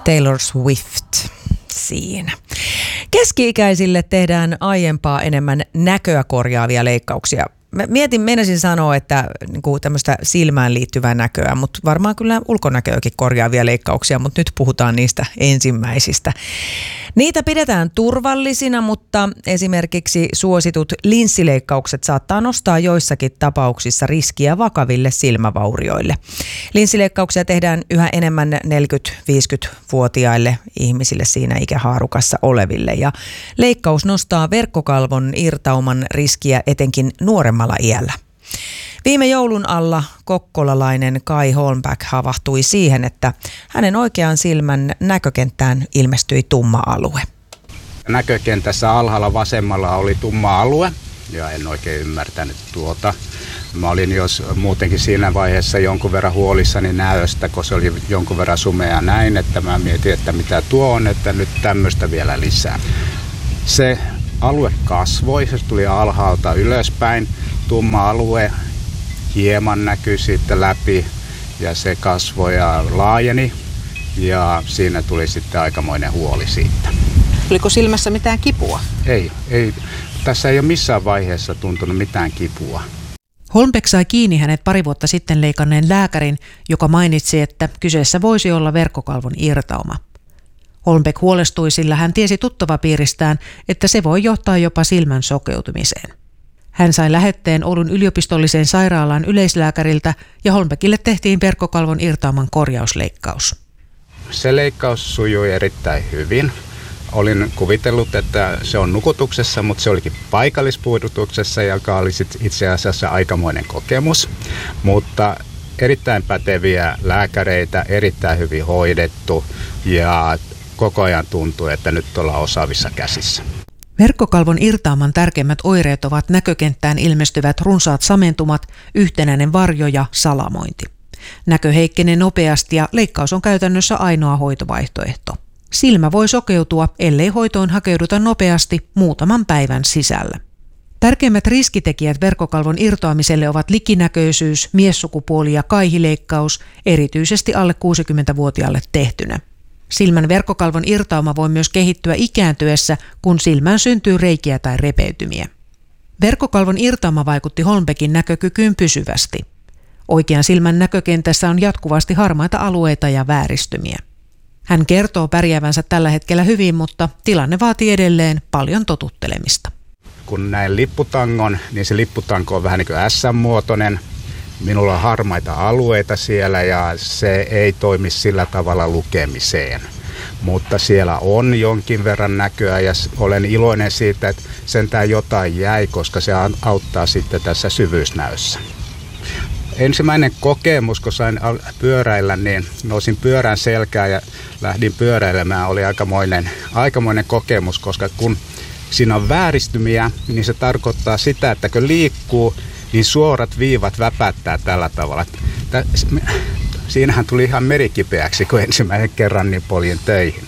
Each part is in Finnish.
Taylor Swift siinä. Keski-ikäisille tehdään aiempaa enemmän näköä korjaavia leikkauksia. Meinasin sanoa, että niin tämmöistä silmään liittyvää näköä, mutta varmaan kyllä ulkonäköäkin korjaavia leikkauksia, mutta nyt puhutaan niistä ensimmäisistä. Niitä pidetään turvallisina, mutta esimerkiksi suositut linssileikkaukset saattaa nostaa joissakin tapauksissa riskiä vakaville silmävaurioille. Linssileikkauksia tehdään yhä enemmän 40-50-vuotiaille ihmisille siinä ikähaarukassa oleville ja leikkaus nostaa verkkokalvon irtauman riskiä etenkin nuoremmalla iällä. Viime joulun alla kokkolalainen Kai Holmback havahtui siihen, että hänen oikean silmän näkökenttään ilmestyi tumma alue. Näkökentässä alhaalla vasemmalla oli tumma alue ja en oikein ymmärtänyt tuota. Mä olin jos muutenkin siinä vaiheessa jonkun verran huolissani näöstä, kun se oli jonkun verran sumea näin, että mä mietin, että mitä tuo on, että nyt tämmöistä vielä lisää. Se alue kasvoi, se tuli alhaalta ylöspäin, tumma alue hieman näkyi sitten läpi ja se kasvoi ja laajeni ja siinä tuli sitten aikamoinen huoli siitä. Oliko silmässä mitään kipua? Ei. Tässä ei ole missään vaiheessa tuntunut mitään kipua. Holmbeck sai kiinni hänet pari vuotta sitten leikanneen lääkärin, joka mainitsi, että kyseessä voisi olla verkkokalvon irtauma. Holmbeck huolestui, sillä hän tiesi tuttavapiiristään, että se voi johtaa jopa silmän sokeutumiseen. Hän sai lähetteen Oulun yliopistolliseen sairaalaan yleislääkäriltä ja Holmbeckille tehtiin verkkokalvon irtauman korjausleikkaus. Se leikkaus sujui erittäin hyvin. Olin kuvitellut, että se on nukutuksessa, mutta se olikin paikallispuudutuksessa, joka oli itse asiassa aikamoinen kokemus. Mutta erittäin päteviä lääkäreitä, erittäin hyvin hoidettu ja koko ajan tuntuu, että nyt ollaan osaavissa käsissä. Verkkokalvon irtauman tärkeimmät oireet ovat näkökenttään ilmestyvät runsaat samentumat, yhtenäinen varjo ja salamointi. Näkö heikkenee nopeasti ja leikkaus on käytännössä ainoa hoitovaihtoehto. Silmä voi sokeutua, ellei hoitoon hakeuduta nopeasti muutaman päivän sisällä. Tärkeimmät riskitekijät verkkokalvon irtoamiselle ovat likinäköisyys, miessukupuoli ja kaihileikkaus, erityisesti alle 60-vuotiaalle tehtynä. Silmän verkkokalvon irtauma voi myös kehittyä ikääntyessä, kun silmään syntyy reikiä tai repeytymiä. Verkkokalvon irtauma vaikutti Holmbeckin näkökykyyn pysyvästi. Oikean silmän näkökentässä on jatkuvasti harmaita alueita ja vääristymiä. Hän kertoo pärjäävänsä tällä hetkellä hyvin, mutta tilanne vaatii edelleen paljon totuttelemista. Kun näin lipputangon, niin se lipputanko on vähän niin kuin S-muotoinen. Minulla on harmaita alueita siellä ja se ei toimi sillä tavalla lukemiseen. Mutta siellä on jonkin verran näköä ja olen iloinen siitä, että sentään jotain jäi, koska se auttaa sitten tässä syvyysnäössä. Ensimmäinen kokemus, kun sain pyöräillä, niin nousin pyörän selkään ja lähdin pyöräilemään. Oli aikamoinen kokemus, koska kun siinä on vääristymiä, niin se tarkoittaa sitä, että kun liikkuu, niin suorat viivat väpättää tällä tavalla. Siinähän tuli ihan merikipeäksi, kun ensimmäisen kerran niin poljin töihin.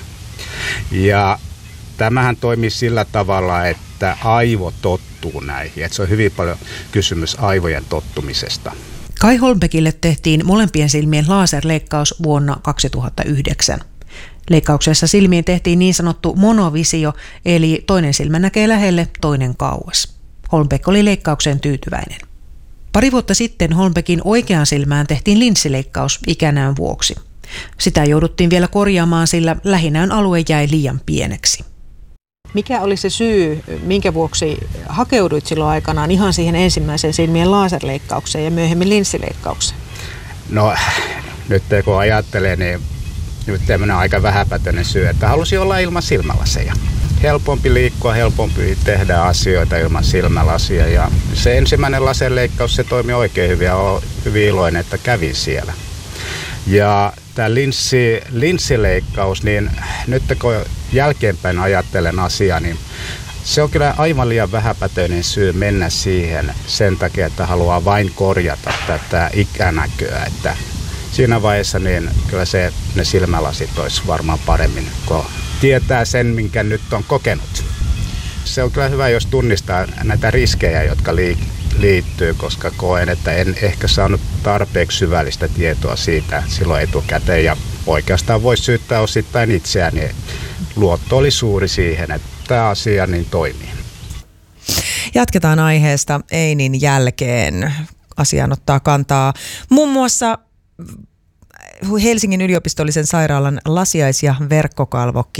Ja tämähän toimii sillä tavalla, että aivo tottuu näihin. Että se on hyvin paljon kysymys aivojen tottumisesta. Kai Holmbeckille tehtiin molempien silmien laserleikkaus vuonna 2009. Leikkauksessa silmiin tehtiin niin sanottu monovisio, eli toinen silmä näkee lähelle, toinen kauas. Holmbeck oli leikkaukseen tyytyväinen. Pari vuotta sitten Holmbeckin oikeaan silmään tehtiin linssileikkaus ikänäön vuoksi. Sitä jouduttiin vielä korjaamaan, sillä lähinäön alue jäi liian pieneksi. Mikä oli se syy, minkä vuoksi hakeuduit silloin aikanaan ihan siihen ensimmäiseen silmien laserleikkaukseen ja myöhemmin linssileikkaukseen? No nyt kun ajattelee, niin nyt tämmöinen aika vähäpätöinen syy, että halusin olla ilman silmälaseja. Helpompi liikkua, helpompi tehdä asioita ilman silmälasia ja se ensimmäinen laserleikkaus se toimi oikein hyvin ja olen hyvin iloinen, että kävin siellä. Ja tämä linssileikkaus, niin nyt kun jälkeenpäin ajattelen asiaa, niin se on kyllä aivan liian vähäpätöinen syy mennä siihen sen takia, että haluaa vain korjata tätä ikänäköä. Että siinä vaiheessa niin kyllä ne silmälasit olisi varmaan paremmin, kun tietää sen, minkä nyt on kokenut. Se on kyllä hyvä, jos tunnistaa näitä riskejä, jotka liittyy, koska koen, että en ehkä saanut tarpeeksi syvällistä tietoa siitä silloin etukäteen. Ja oikeastaan voisi syyttää osittain itseäni. Luotto oli suuri siihen, että tämä asia niin toimii. Jatketaan aiheesta Einin jälkeen. Asiaan ottaa kantaa muun muassa Helsingin yliopistollisen sairaalan lasiais- ja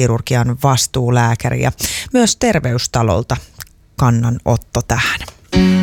verkkokalvokirurgian vastuulääkäri ja myös Terveystalolta kannanotto tähän.